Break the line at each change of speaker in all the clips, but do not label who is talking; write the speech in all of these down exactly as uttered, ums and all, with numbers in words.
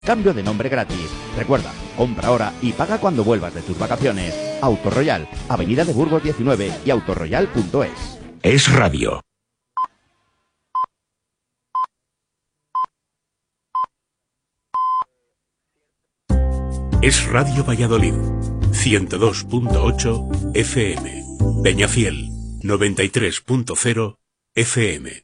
Cambio de nombre gratis. Recuerda, compra ahora y paga cuando vuelvas de tus vacaciones. Autoroyal, Avenida de Burgos diecinueve y autoroyal punto es.
Es radio. Es Radio Valladolid, ciento dos punto ocho F M. Peñafiel, noventa y tres punto cero F M.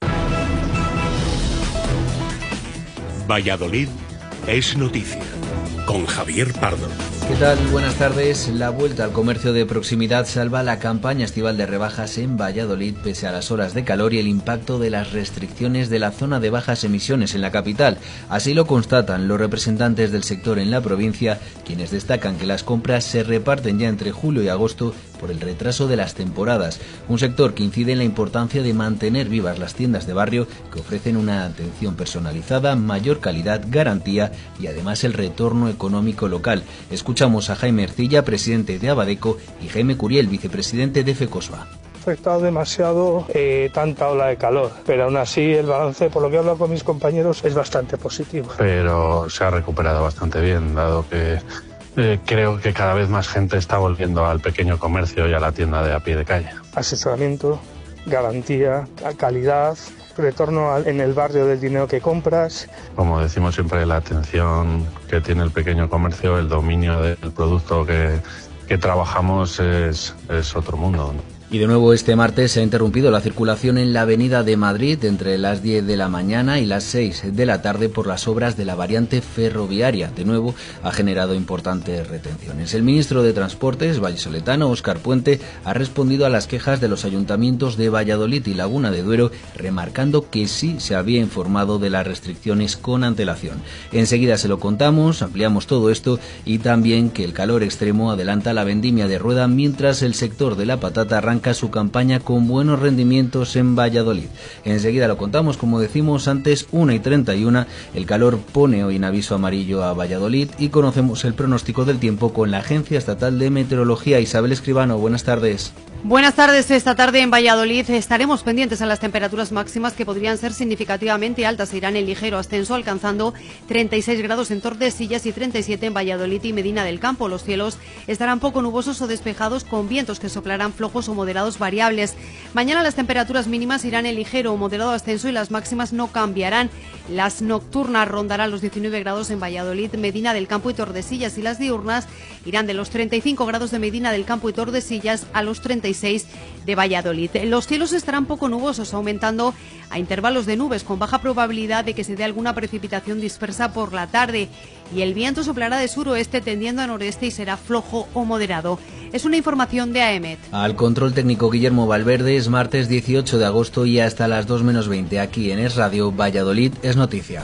Valladolid es noticia, con Javier Pardo.
¿Qué tal? Buenas tardes. La vuelta al comercio de proximidad salva la campaña estival de rebajas en Valladolid pese a las horas de calor y el impacto de las restricciones de la zona de bajas emisiones en la capital. Así lo constatan los representantes del sector en la provincia, quienes destacan que las compras se reparten ya entre julio y agosto por el retraso de las temporadas. Un sector que incide en la importancia de mantener vivas las tiendas de barrio que ofrecen una atención personalizada, mayor calidad, garantía y además el retorno económico local. Escuchamos a Jaime Ercilla, presidente de Abadeco, y Jaime Curiel, vicepresidente de FECOSBA.
Afectado demasiado eh, tanta ola de calor, pero aún así el balance, por lo que he hablado con mis compañeros, es bastante positivo.
Pero se ha recuperado bastante bien, dado que eh, creo que cada vez más gente está volviendo al pequeño comercio y a la tienda de a pie de calle.
Asesoramiento, garantía, calidad, retorno en el barrio del dinero que compras.
Como decimos siempre, la atención que tiene el pequeño comercio, el dominio del producto que, que trabajamos es, es otro mundo, ¿no?
Y de nuevo este martes se ha interrumpido la circulación en la Avenida de Madrid entre las diez de la mañana y las seis de la tarde por las obras de la variante ferroviaria. De nuevo ha generado importantes retenciones. El ministro de Transportes, vallisoletano, Óscar Puente, ha respondido a las quejas de los ayuntamientos de Valladolid y Laguna de Duero, remarcando que sí se había informado de las restricciones con antelación. Enseguida se lo contamos, ampliamos todo esto y también que el calor extremo adelanta la vendimia de Rueda mientras el sector de la patata arranca su campaña con buenos rendimientos en Valladolid. Enseguida lo contamos, como decimos antes, una y treinta y una. El calor pone hoy en aviso amarillo a Valladolid y conocemos el pronóstico del tiempo con la Agencia Estatal de Meteorología. Isabel Escribano, buenas tardes.
Buenas tardes. Esta tarde en Valladolid estaremos pendientes a las temperaturas máximas que podrían ser significativamente altas. Se irán en ligero ascenso, alcanzando treinta y seis grados en Tordesillas y treinta y siete en Valladolid y Medina del Campo. Los cielos estarán poco nubosos o despejados, con vientos que soplarán flojos o moderados variables. Mañana las temperaturas mínimas irán en ligero o moderado ascenso y las máximas no cambiarán. Las nocturnas rondarán los diecinueve grados en Valladolid, Medina del Campo y Tordesillas, y las diurnas irán de los treinta y cinco grados de Medina del Campo y Tordesillas a los treinta y seis de Valladolid. Los cielos estarán poco nubosos, aumentando a intervalos de nubes con baja probabilidad de que se dé alguna precipitación dispersa por la tarde, y el viento soplará de suroeste tendiendo a noreste y será flojo o moderado. Es una información de A E M E T.
Al control técnico Guillermo Valverde. Es martes dieciocho de agosto y hasta las dos menos veinte aquí en Es Radio Valladolid es noticia.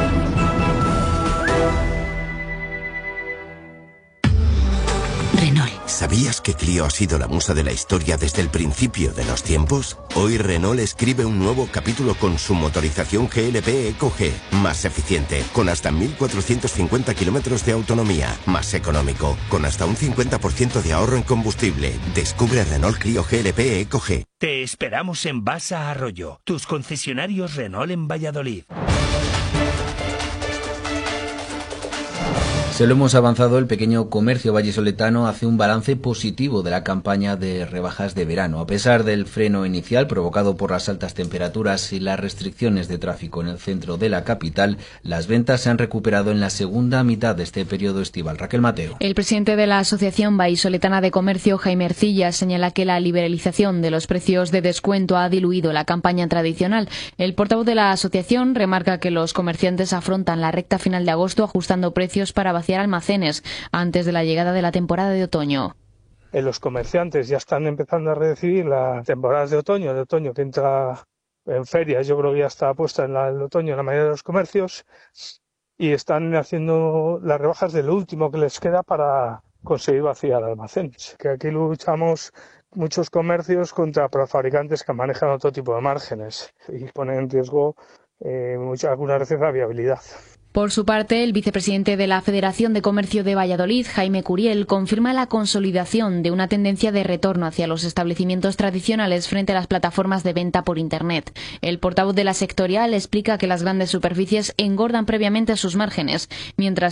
¿Sabías que Clio ha sido la musa de la historia desde el principio de los tiempos? Hoy Renault escribe un nuevo capítulo con su motorización G L P Eco G, más eficiente, con hasta mil cuatrocientos cincuenta kilómetros de autonomía, más económico, con hasta un cincuenta por ciento de ahorro en combustible. Descubre Renault Clio G L P Eco G.
Te esperamos en Basa Arroyo, tus concesionarios Renault en Valladolid.
Se lo hemos avanzado, el pequeño comercio vallisoletano hace un balance positivo de la campaña de rebajas de verano. A pesar del freno inicial provocado por las altas temperaturas y las restricciones de tráfico en el centro de la capital, las ventas se han recuperado en la segunda mitad de este periodo estival. Raquel Mateo.
El presidente de la Asociación Vallisoletana de Comercio, Jaime Ercilla, señala que la liberalización de los precios de descuento ha diluido la campaña tradicional. El portavoz de la asociación remarca que los comerciantes afrontan la recta final de agosto ajustando precios para vaciar almacenes antes de la llegada de la temporada de otoño.
Los comerciantes ya están empezando a recibir las temporadas de otoño, de otoño que entra en ferias, yo creo que ya está puesta en la, el otoño en la mayoría de los comercios, y están haciendo las rebajas de lo último que les queda para conseguir vaciar almacenes. Que aquí luchamos muchos comercios contra fabricantes que manejan otro tipo de márgenes y ponen en riesgo eh, mucha, algunas veces la viabilidad.
Por su parte, el vicepresidente de la Federación de Comercio de Valladolid, Jaime Curiel, confirma la consolidación de una tendencia de retorno hacia los establecimientos tradicionales frente a las plataformas de venta por Internet. El portavoz de la sectorial explica que las grandes superficies engordan previamente sus márgenes, mientras